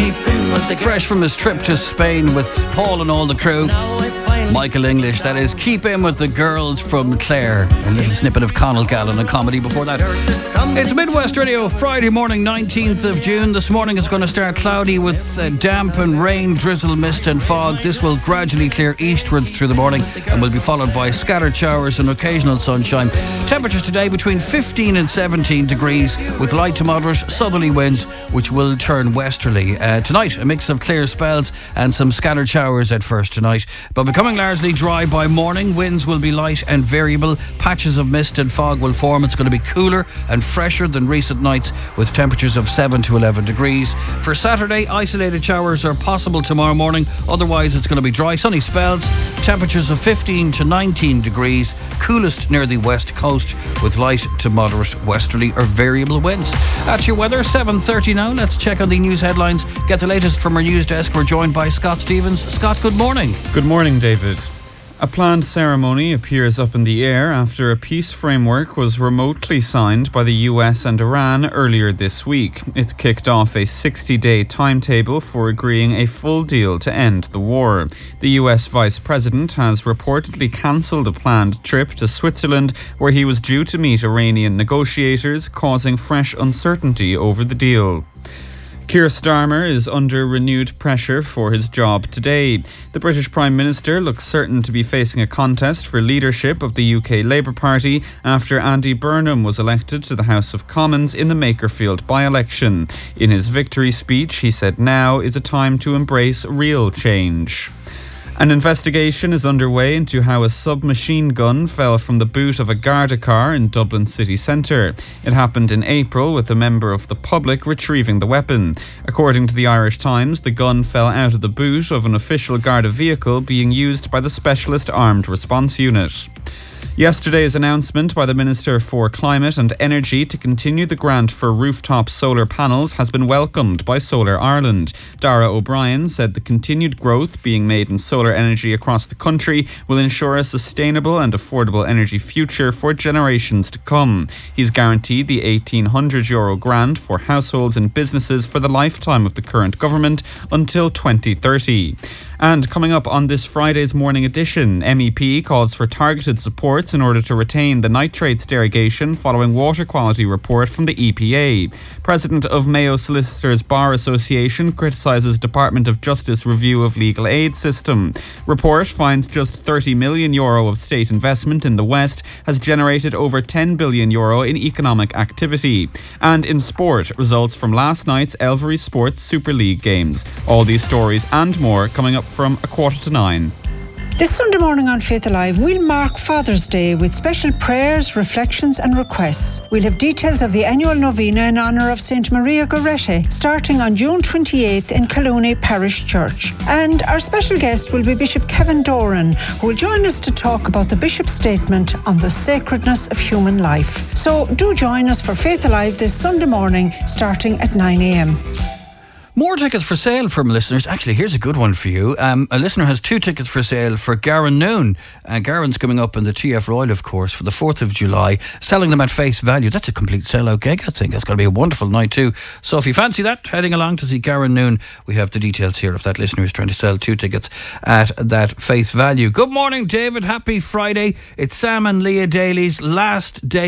Fresh from his trip to Spain with Paul and all the crew, Michael English, that is Keep In With The Girls from Clare. A little snippet of Conall Gallen, a comedy before that. It's Midwest Radio, Friday morning, 19th of June. This morning it's going to start cloudy with damp and rain, drizzle, mist and fog. This will gradually clear eastwards through the morning and will be followed by scattered showers and occasional sunshine. Temperatures today between 15 and 17 degrees with light to moderate southerly winds, which will turn westerly. Tonight, a mix of clear spells and some scattered showers at first tonight, but becoming largely dry by morning. Winds will be light and variable. Patches of mist and fog will form. It's going to be cooler and fresher than recent nights with temperatures of 7 to 11 degrees. For Saturday, isolated showers are possible tomorrow morning. Otherwise, it's going to be dry, sunny spells. Temperatures of 15 to 19 degrees. Coolest near the west coast with light to moderate westerly or variable winds. That's your weather, 7:30 now. Let's check on the news headlines. Get the latest from our news desk. We're joined by Scott Stevens. Scott, good morning. Good morning, David. A planned ceremony appears up in the air after a peace framework was remotely signed by the US and Iran earlier this week. It's kicked off a 60-day timetable for agreeing a full deal to end the war. The US Vice President has reportedly cancelled a planned trip to Switzerland where he was due to meet Iranian negotiators, causing fresh uncertainty over the deal. Keir Starmer is under renewed pressure for his job today. The British Prime Minister looks certain to be facing a contest for leadership of the UK Labour Party after Andy Burnham was elected to the House of Commons in the Makerfield by-election. In his victory speech, he said now is a time to embrace real change. An investigation is underway into how a submachine gun fell from the boot of a Garda car in Dublin city centre. It happened in April with a member of the public retrieving the weapon. According to the Irish Times, the gun fell out of the boot of an official Garda vehicle being used by the Specialist Armed Response Unit. Yesterday's announcement by the Minister for Climate and Energy to continue the grant for rooftop solar panels has been welcomed by Solar Ireland. Dara O'Brien said the continued growth being made in solar energy across the country will ensure a sustainable and affordable energy future for generations to come. He's guaranteed the €1,800 grant for households and businesses for the lifetime of the current government until 2030. And coming up on this Friday's morning edition, MEP calls for targeted supports in order to retain the nitrates derogation following water quality report from the EPA. President of Mayo Solicitors Bar Association criticises Department of Justice review of legal aid system. Report finds just €30 million of state investment in the West has generated over €10 billion in economic activity. And in sport, results from last night's Elvery Sports Super League games. All these stories and more coming up from 8:45. This Sunday morning on Faith Alive, we'll mark Father's Day with special prayers, reflections and requests. We'll have details of the annual novena in honour of St. Maria Goretti, starting on June 28th in Collooney Parish Church. And our special guest will be Bishop Kevin Doran, who will join us to talk about the Bishop's statement on the sacredness of human life. So do join us for Faith Alive this Sunday morning, starting at 9 a.m. More tickets for sale from listeners. Actually, here's a good one for you. A listener has 2 tickets for sale for Garran Noon. Garran's coming up in the TF Royal, of course, for the 4th of July, selling them at face value. That's a complete sellout gig, I think. It's going to be a wonderful night too. So if you fancy that, heading along to see Garran Noon, we have the details here if that listener is trying to sell 2 tickets at that face value. Good morning, David. Happy Friday. It's Sam and Leah Daly's last day